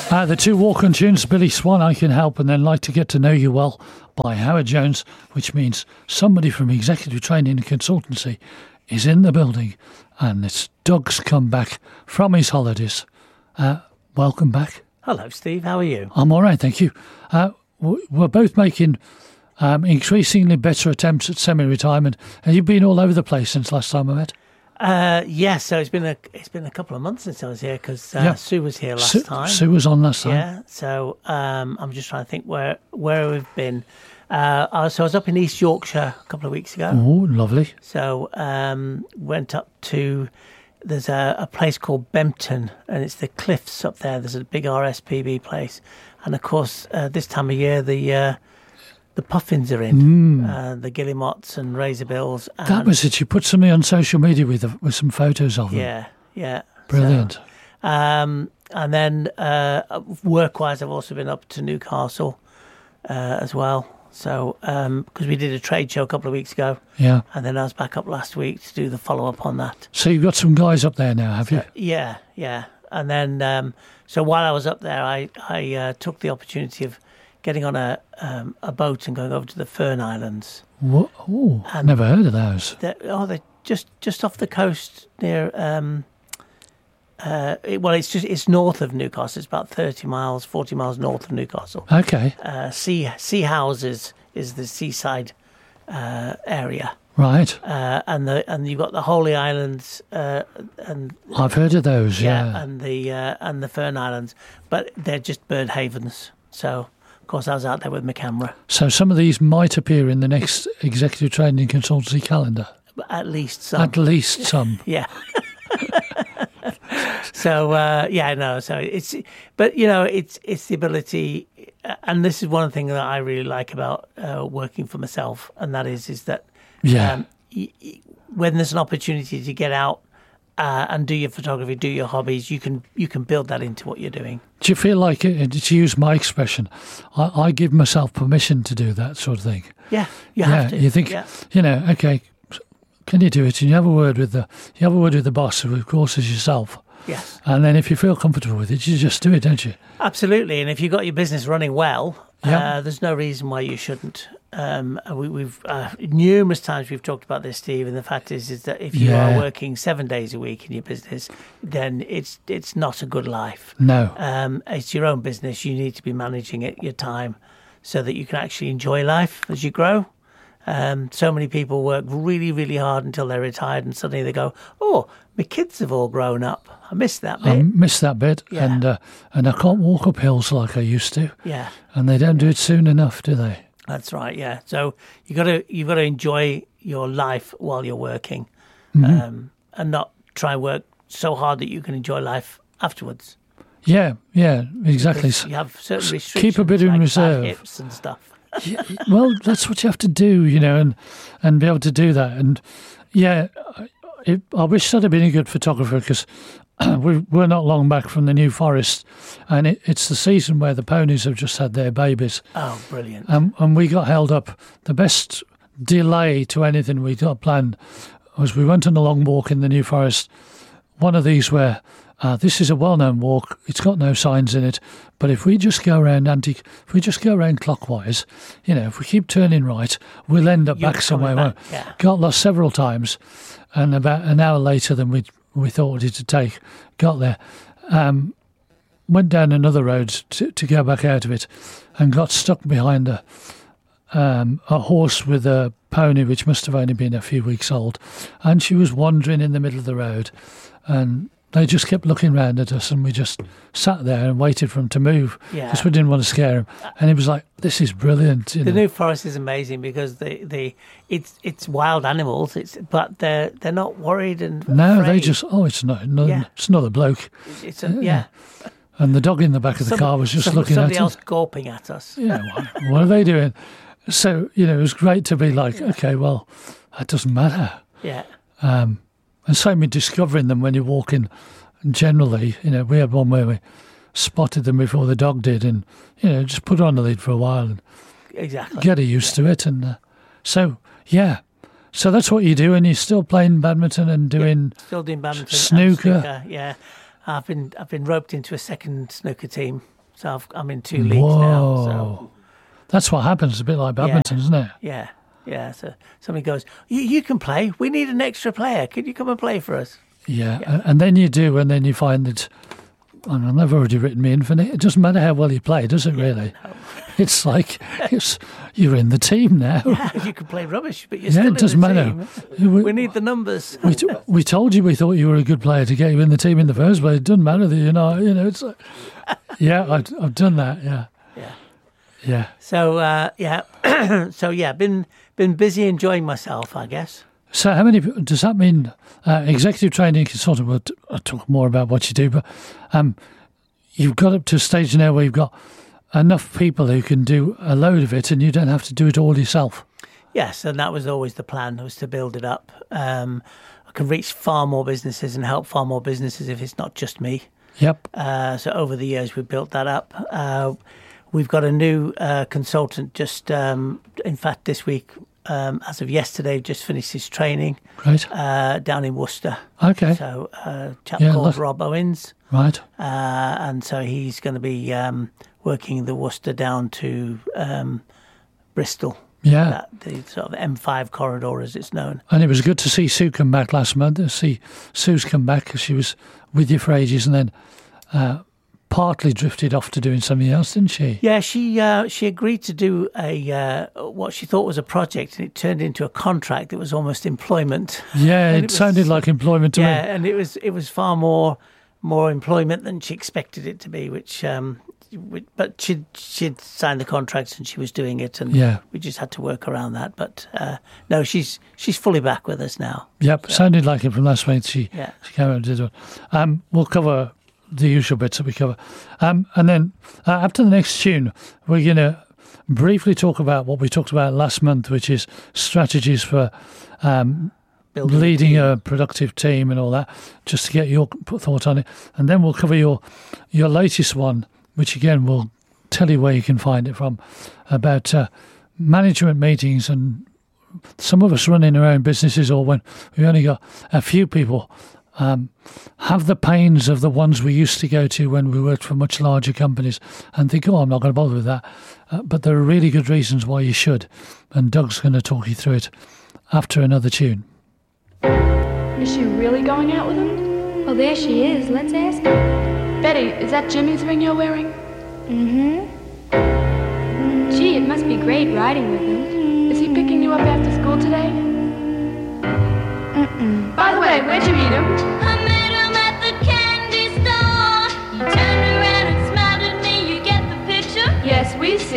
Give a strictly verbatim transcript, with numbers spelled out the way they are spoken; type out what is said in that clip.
Uh, the two walk-on tunes, Billy Swan, I Can Help, and then Like to Get to Know You Well by Howard Jones, which means somebody from executive training and consultancy is in the building, and it's Doug's come back from his holidays. Uh, welcome back. Hello, Steve. How are you? I'm all right, thank you. Uh, we're both making um, increasingly better attempts at semi-retirement, and you've been all over the place since last time I met. Uh, yeah, so it's been a it's been a couple of months since I was here because uh, Yeah. Sue was here last Sue, time. Sue was on last time. Yeah, so um, I'm just trying to think where where we've been. Uh, I was, so I was up in East Yorkshire a couple of weeks ago. Oh, lovely. So um, went up to there's a, a place called Bempton, and it's the cliffs up there. There's a big R S P B place, and of course uh, this time of year the uh, the puffins are in, mm. uh, the guillemots and razorbills. And That was it. You put something on social media with with some photos of them. Yeah, yeah. Brilliant. So, um, and then uh, work-wise, I've also been up to Newcastle uh, as well. So because um, we did a trade show a couple of weeks ago. Yeah. And then I was back up last week to do the follow-up on that. So you've got some guys up there now, have you? Uh, yeah, yeah. And then, um, so while I was up there, I, I uh, took the opportunity of getting on a um, a boat and going over to the Fern Islands. What? Oh, I've never heard of those. They're, oh, they're just, just off the coast near... Um, uh, it, well, it's just it's north of Newcastle. It's about thirty miles, forty miles north of Newcastle. Okay. Uh, sea Sea Houses is the seaside uh, area. Right. Uh, and the and you've got the Holy Islands, uh, and I've heard of those. Yeah, yeah and the uh, and the Fern Islands, but they're just bird havens. So, of course, I was out there with my camera. So some of these might appear in the next executive training consultancy calendar. At least some. At least some. Yeah. So uh, yeah, no. So it's, but you know, it's it's the ability, and this is one thing that I really like about uh, working for myself, and that is is that Yeah. um, y- y- when there's an opportunity to get out uh, and do your photography, do your hobbies, you can you can build that into what you're doing. Do you feel like, it, to use my expression, I, I give myself permission to do that sort of thing? Yeah, you yeah. have to. You think, yeah. you know, okay, can you do it? And you have a word with the you have a word with the boss, who of course is yourself. Yes. And then if you feel comfortable with it, you just do it, don't you? Absolutely. And if you've got your business running well, Yeah. uh, there's no reason why you shouldn't. Um, we, we've uh, numerous times we've talked about this, Steve, and the fact is, is that if you Yeah. are working seven days a week in your business, then it's it's not a good life. No. Um, it's your own business. You need to be managing it, your time, so that you can actually enjoy life as you grow. Um, so many people work really, really hard until they're retired, and suddenly they go, "Oh, my kids have all grown up. I missed that bit." I miss that bit, Yeah. and uh, and I can't walk up hills like I used to. Yeah. And they don't do it soon enough, do they? That's right. Yeah. So you got to you got to enjoy your life while you're working, Mm-hmm. um, and not try and work so hard that you can enjoy life afterwards. Yeah, yeah, exactly. You have certain S- restrictions. keep a bit in like bad reserve. hips and stuff. Yeah, well, that's what you have to do, you know, and and be able to do that. And yeah, it, I wish I'd have been a good photographer, because we, we're not long back from the New Forest, and it, it's the season where the ponies have just had their babies. Oh, brilliant! And, and we got held up. The best delay to anything we got planned was we went on a long walk in the New Forest, one of these where uh, this is a well-known walk, it's got no signs in it, but if we just go around anti, if we just go around clockwise, you know, if we keep turning right, we'll end up You're back somewhere. coming back, won't- yeah. Got lost several times, and about an hour later than we we thought it would take, got there. Um, went down another road to, to go back out of it, and got stuck behind a um, a horse with a pony which must have only been a few weeks old, and she was wandering in the middle of the road, and they just kept looking round at us, and we just sat there and waited for him to move, Yeah. because we didn't want to scare him. And he was like, "This is brilliant." You The know? New Forest is amazing because the, the it's it's wild animals. It's but they're they're not worried and No, they afraid. just oh, it's not, another, Yeah. it's another bloke, it's a, yeah. and the dog in the back of the Some- car was just some- looking somebody at else us. gulping at us. Yeah, what, what are they doing? So you know, it was great to be like, okay, well, that doesn't matter. Yeah. Um, and same with discovering them when you're walking. Generally, you know, we had one where we spotted them before the dog did, and you know, just put on the lead for a while and Exactly. get her used to it. And uh, so, yeah, so that's what you do, and you're still playing badminton and doing Still doing badminton, and snooker. snooker. Yeah, I've been I've been roped into a second snooker team. So I've, I'm in two leagues Whoa. now. So That's what happens. A bit like badminton, Yeah. isn't it? yeah, yeah. So somebody goes, you, you can play. We need an extra player. Can you come and play for us? Yeah. A- And then you do, and then you find that, oh, no, they've already written me in for it. It doesn't matter how well you play, does it really? No. It's like it's, you're in the team now. You can play rubbish, but you're Yeah, still it doesn't in the matter. team. We, We need the numbers. we, t- we told you we thought you were a good player to get you in the team in the first place. It doesn't matter that you're not, you know, it's like, yeah, I've, I've done that, yeah. Yeah. Yeah. So uh, yeah, so yeah, been been busy enjoying myself, I guess. So how many, does that mean uh, executive training consultant, we'll t- I'll talk more about what you do, but um, you've got up to a stage now where you've got enough people who can do a load of it and you don't have to do it all yourself. Yes, and that was always the plan, was to build it up. Um, I can reach far more businesses and help far more businesses if it's not just me. Yep. Uh, so over the years, we've built that up. Uh, we've got a new uh, consultant just, um, in fact, this week, um, as of yesterday, just finished his training Right. uh, down in Worcester. Okay. So uh, a chap Yeah, called lot- Rob Owens. Right. Uh, and so he's going to be um, working the Worcester down to um, Bristol. Yeah. That, the sort of M five corridor, as it's known. And it was good to see Sue come back last month. To see Sue's come back because she was with you for ages and then uh, partly drifted off to doing something else, didn't she? Yeah, she uh, she agreed to do a uh, what she thought was a project, and it turned into a contract. It was almost employment. Yeah, And it, it was- sounded like employment to Yeah, me. and it was it was far more more employment than she expected it to be. Which, um, which but she she'd signed the contracts and she was doing it, and Yeah. we just had to work around that. But uh, no, she's she's fully back with us now. Yep, sounded like it from last week. She, Yeah. she came out and did one. Um, we'll cover the usual bits that we cover. Um, and then uh, after the next tune, we're going to briefly talk about what we talked about last month, which is strategies for um, Building leading a productive team and all that, just to get your thought on it. And then we'll cover your your latest one, which again we'll tell you where you can find it from, about uh, management meetings and some of us running our own businesses, or when we've only got a few people, um, have the pains of the ones we used to go to when we worked for much larger companies and think, oh, I'm not going to bother with that. Uh, but there are really good reasons why you should. And Doug's going to talk you through it after another tune. Is she really going out with him? Well, there she is. Let's ask her. Betty, is that Jimmy's ring you're wearing? Mm-hmm. Gee, it must be great riding with him. Is he picking you up after school today? Mm-mm. By the way, where'd you meet him? I met him at the candy store. He turned around and smiled at me. You get the picture? Yes,